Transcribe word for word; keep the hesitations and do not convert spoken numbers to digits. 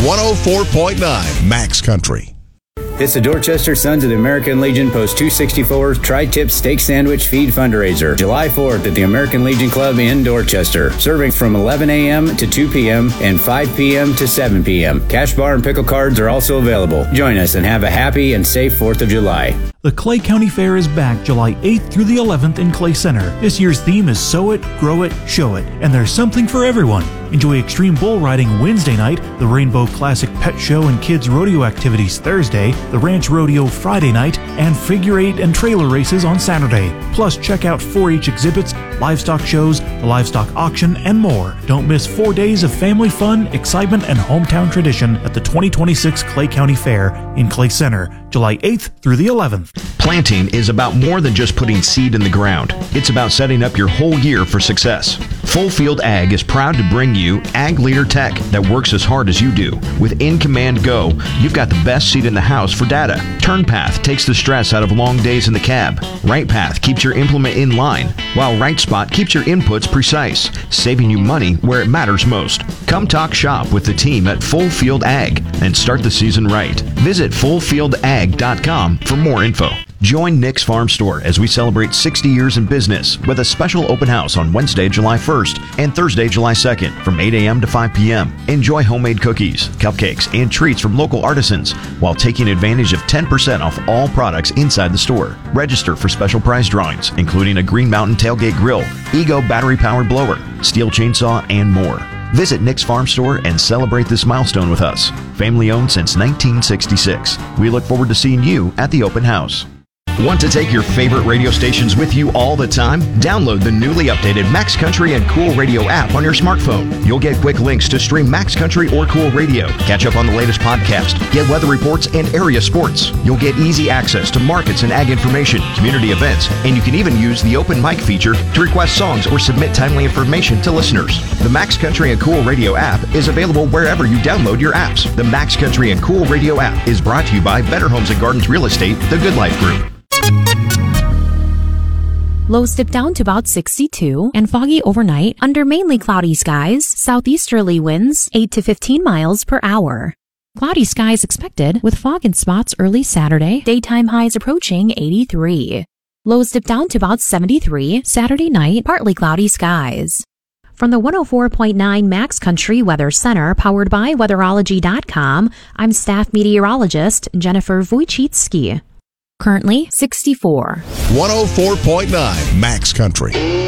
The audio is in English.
one oh four point nine Max Country. It's the Dorchester Sons of the American Legion Post two sixty-four Tri-Tip Steak Sandwich Feed Fundraiser, July fourth at the American Legion Club in Dorchester. Serving from eleven a.m. to two p.m. and five p.m. to seven p.m. Cash bar and pickle cards are also available. Join us and have a happy and safe fourth of July. The Clay County Fair is back July eighth through the eleventh in Clay Center. This year's theme is Sow It, Grow It, Show It, and there's something for everyone. Enjoy extreme bull riding Wednesday night, the Rainbow Classic Pet Show and Kids Rodeo activities Thursday, the Ranch Rodeo Friday night, and figure eight and trailer races on Saturday. Plus, check out four H exhibits, livestock shows, the livestock auction, and more. Don't miss four days of family fun, excitement, and hometown tradition at the twenty twenty-six Clay County Fair in Clay Center, July eighth through the eleventh. Planting is about more than just putting seed in the ground. It's about setting up your whole year for success. Full Field Ag is proud to bring you Ag Leader Tech that works as hard as you do. With In Command Go, you've got the best seat in the house for data. TurnPath takes the stress out of long days in the cab. RightPath keeps your implement in line, while RightSpot keeps your inputs precise, saving you money where it matters most. Come talk shop with the team at Full Field Ag and start the season right. Visit full field ag dot com for more info. Join Nick's Farm Store as we celebrate sixty years in business with a special open house on Wednesday, July first and Thursday, July second from eight a.m. to five p.m. Enjoy homemade cookies, cupcakes, and treats from local artisans while taking advantage of ten percent off all products inside the store. Register for special prize drawings, including a Green Mountain tailgate grill, Ego battery-powered blower, steel chainsaw, and more. Visit Nick's Farm Store and celebrate this milestone with us. Family owned since nineteen sixty-six. We look forward to seeing you at the open house. Want to take your favorite radio stations with you all the time? Download the newly updated Max Country and Cool Radio app on your smartphone. You'll get quick links to stream Max Country or Cool Radio, catch up on the latest podcast, get weather reports and area sports. You'll get easy access to markets and ag information, community events, and you can even use the open mic feature to request songs or submit timely information to listeners. The Max Country and Cool Radio app is available wherever you download your apps. The Max Country and Cool Radio app is brought to you by Better Homes and Gardens Real Estate, the Good Life Group. Lows dip down to about sixty-two and foggy overnight under mainly cloudy skies, southeasterly winds eight to fifteen miles per hour. Cloudy skies expected with fog in spots early Saturday, daytime highs approaching eighty-three. Lows dip down to about seventy-three, Saturday night, partly cloudy skies. From the one oh four point nine Max Country Weather Center, powered by weatherology dot com, I'm staff meteorologist Jennifer Wojcicki. Currently sixty-four. one oh four point nine Max Country.